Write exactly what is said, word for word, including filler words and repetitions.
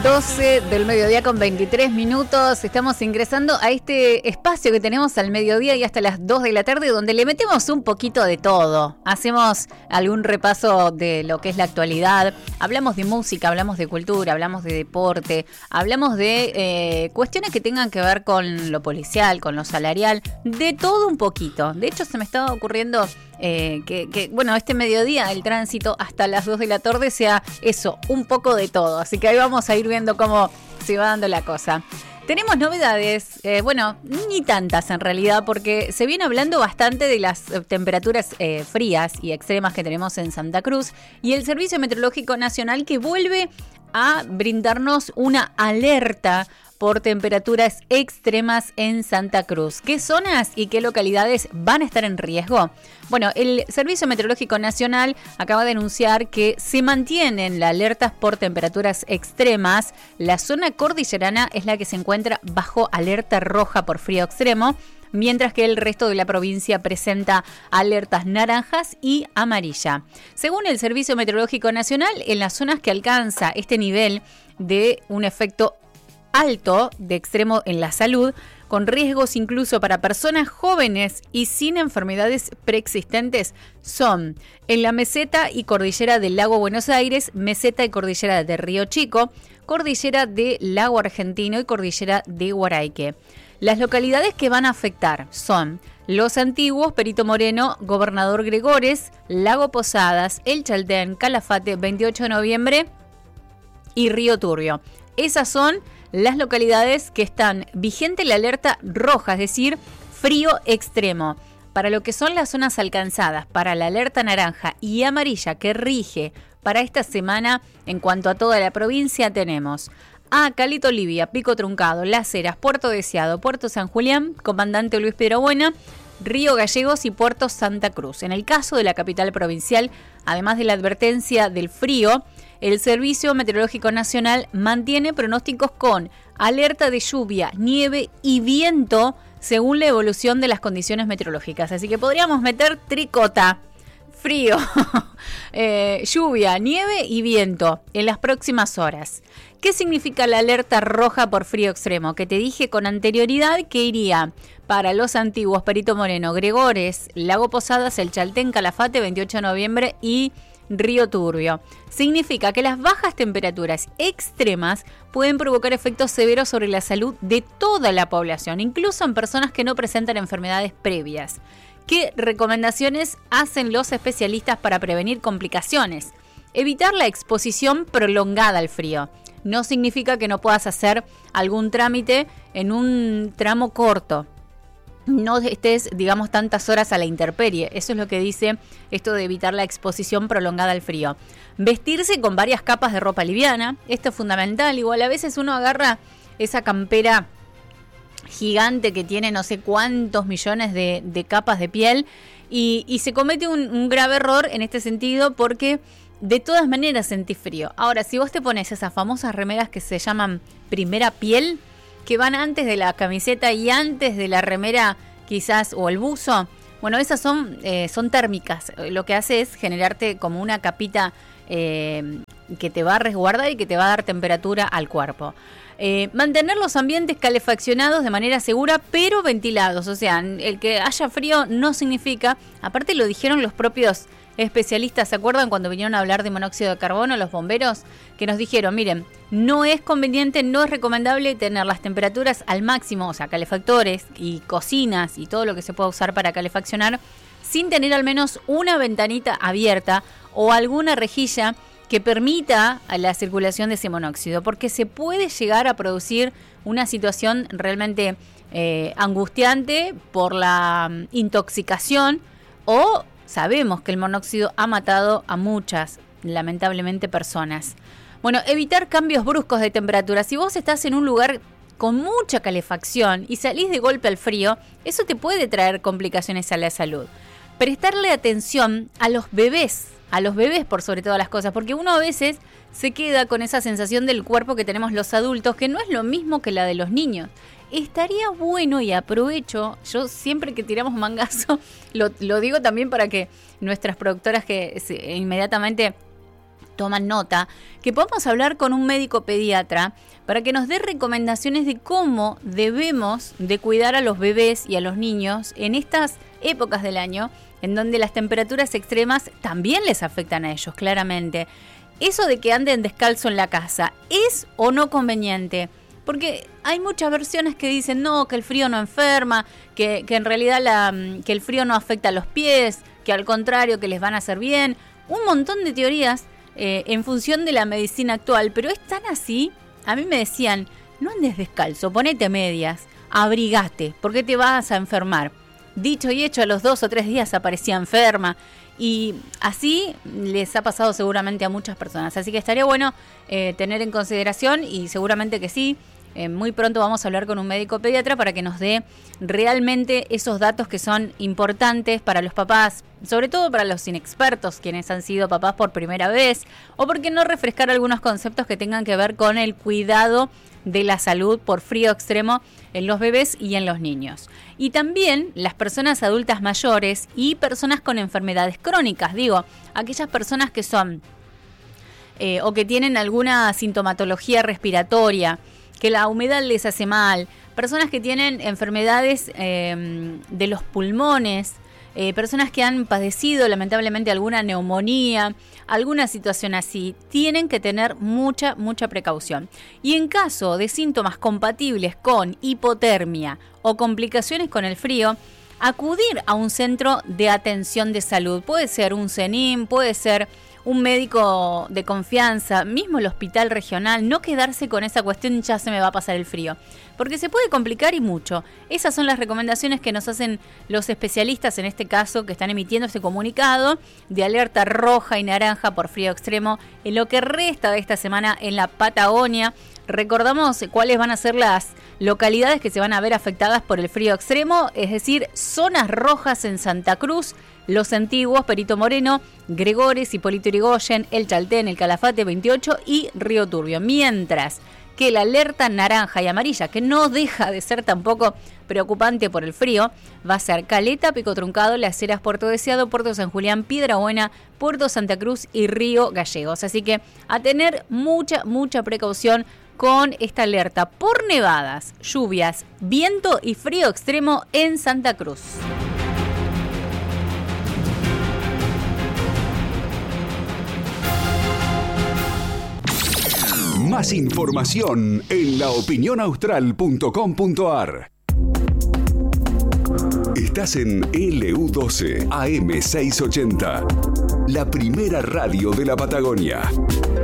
doce del mediodía con veintitrés minutos. Estamos ingresando a este espacio que tenemos al mediodía y hasta las dos de la tarde, donde le metemos un poquito de todo. Hacemos algún repaso de lo que es la actualidad. Hablamos de música, hablamos de cultura, hablamos de deporte, hablamos de eh, cuestiones que tengan que ver con lo policial, con lo salarial, de todo un poquito. De hecho, se me estaba ocurriendo Eh, que, que, bueno, este mediodía el tránsito hasta las dos de la tarde sea eso, un poco de todo. Así que ahí vamos a ir viendo cómo se va dando la cosa. Tenemos novedades, eh, bueno, ni tantas en realidad, porque se viene hablando bastante de las temperaturas eh, frías y extremas que tenemos en Santa Cruz y el Servicio Meteorológico Nacional que vuelve a brindarnos una alerta por temperaturas extremas en Santa Cruz. ¿Qué zonas y qué localidades van a estar en riesgo? Bueno, el Servicio Meteorológico Nacional acaba de anunciar que se mantienen las alertas por temperaturas extremas. La zona cordillerana es la que se encuentra bajo alerta roja por frío extremo, mientras que el resto de la provincia presenta alertas naranjas y amarilla. Según el Servicio Meteorológico Nacional, en las zonas que alcanza este nivel de un efecto alto de extremo en la salud, con riesgos incluso para personas jóvenes y sin enfermedades preexistentes, son en la meseta y cordillera del Lago Buenos Aires, meseta y cordillera de Río Chico, cordillera del Lago Argentino y cordillera de Guaraique. Las localidades que van a afectar son Los Antiguos, Perito Moreno, Gobernador Gregores, Lago Posadas, El Chaltén, Calafate, veintiocho de noviembre y Río Turbio. Esas son las localidades que están vigente la alerta roja, es decir, frío extremo. Para lo que son las zonas alcanzadas para la alerta naranja y amarilla que rige para esta semana en cuanto a toda la provincia, tenemos a Caleta Olivia, Pico Truncado, Las Heras, Puerto Deseado, Puerto San Julián, Comandante Luis Piedrabuena, Río Gallegos y Puerto Santa Cruz. En el caso de la capital provincial, además de la advertencia del frío, el Servicio Meteorológico Nacional mantiene pronósticos con alerta de lluvia, nieve y viento según la evolución de las condiciones meteorológicas. Así que podríamos meter tricota, frío, eh, lluvia, nieve y viento en las próximas horas. ¿Qué significa la alerta roja por frío extremo? Que te dije con anterioridad que iría para Los Antiguos, Perito Moreno, Gregores, Lago Posadas, El Chaltén, Calafate, veintiocho de noviembre y Río Turbio. Significa que las bajas temperaturas extremas pueden provocar efectos severos sobre la salud de toda la población, incluso en personas que no presentan enfermedades previas. ¿Qué recomendaciones hacen los especialistas para prevenir complicaciones? Evitar la exposición prolongada al frío. No significa que no puedas hacer algún trámite en un tramo corto. No estés, digamos, tantas horas a la intemperie. Eso es lo que dice esto de evitar la exposición prolongada al frío. Vestirse con varias capas de ropa liviana. Esto es fundamental. Igual a veces uno agarra esa campera gigante que tiene no sé cuántos millones de, de capas de piel y, y se comete un, un grave error en este sentido porque de todas maneras sentís frío. Ahora, si vos te pones esas famosas remeras que se llaman primera piel, que van antes de la camiseta y antes de la remera quizás o el buzo, bueno, esas son, eh, son térmicas. Lo que hace es generarte como una capita eh, que te va a resguardar y que te va a dar temperatura al cuerpo. Eh, mantener los ambientes calefaccionados de manera segura pero ventilados, o sea, el que haya frío no significa, aparte lo dijeron los propios especialistas, ¿se acuerdan cuando vinieron a hablar de monóxido de carbono los bomberos? Que nos dijeron, miren, no es conveniente, no es recomendable tener las temperaturas al máximo, o sea, calefactores y cocinas y todo lo que se pueda usar para calefaccionar, sin tener al menos una ventanita abierta o alguna rejilla que permita la circulación de ese monóxido, porque se puede llegar a producir una situación realmente eh, angustiante por la um, intoxicación o sabemos que el monóxido ha matado a muchas, lamentablemente, personas. Bueno, evitar cambios bruscos de temperatura. Si vos estás en un lugar con mucha calefacción y salís de golpe al frío, eso te puede traer complicaciones a la salud. Prestarle atención a los bebés, a los bebés por sobre todas las cosas, porque uno a veces se queda con esa sensación del cuerpo que tenemos los adultos, que no es lo mismo que la de los niños. Estaría bueno, y aprovecho, yo siempre que tiramos mangazo, lo, lo digo también para que nuestras productoras que se, inmediatamente toman nota, que podamos hablar con un médico pediatra para que nos dé recomendaciones de cómo debemos de cuidar a los bebés y a los niños en estas épocas del año, en donde las temperaturas extremas también les afectan a ellos, claramente. Eso de que anden descalzo en la casa, ¿es o no conveniente? Porque hay muchas versiones que dicen no, que el frío no enferma, que, que en realidad la, que el frío no afecta a los pies, que al contrario, que les van a hacer bien. Un montón de teorías eh, en función de la medicina actual, pero es tan así. A mí me decían, no andes descalzo, ponete medias, abrigate, porque te vas a enfermar. Dicho y hecho, a los dos o tres días aparecía enferma. Y así les ha pasado seguramente a muchas personas. Así que estaría bueno eh, tener en consideración, y seguramente que sí. Eh, muy pronto vamos a hablar con un médico pediatra para que nos dé realmente esos datos que son importantes para los papás, sobre todo para los inexpertos, quienes han sido papás por primera vez, o por qué no refrescar algunos conceptos que tengan que ver con el cuidado de la salud por frío extremo en los bebés y en los niños. Y también las personas adultas mayores y personas con enfermedades crónicas, digo, aquellas personas que son eh, o que tienen alguna sintomatología respiratoria, que la humedad les hace mal, personas que tienen enfermedades eh, de los pulmones, eh, personas que han padecido lamentablemente alguna neumonía, alguna situación así, tienen que tener mucha, mucha precaución. Y en caso de síntomas compatibles con hipotermia o complicaciones con el frío, acudir a un centro de atención de salud. Puede ser un CENIM, puede ser un médico de confianza, mismo el hospital regional. No quedarse con esa cuestión, ya se me va a pasar el frío, porque se puede complicar y mucho. Esas son las recomendaciones que nos hacen los especialistas, en este caso, que están emitiendo este comunicado de alerta roja y naranja por frío extremo en lo que resta de esta semana en la Patagonia. Recordamos cuáles van a ser las localidades que se van a ver afectadas por el frío extremo, es decir, zonas rojas en Santa Cruz, Los Antiguos, Perito Moreno, Gregores, Hipólito Yrigoyen, El Chaltén, El Calafate veintiocho y Río Turbio. Mientras que la alerta naranja y amarilla, que no deja de ser tampoco preocupante por el frío, va a ser Caleta, Pico Truncado, Las Heras, Puerto Deseado, Puerto San Julián, Piedrabuena, Puerto Santa Cruz y Río Gallegos. Así que a tener mucha, mucha precaución con esta alerta por nevadas, lluvias, viento y frío extremo en Santa Cruz. Más información en la opinión austral punto com punto a r. Estás en L U doce A M seiscientos ochenta, la primera radio de la Patagonia.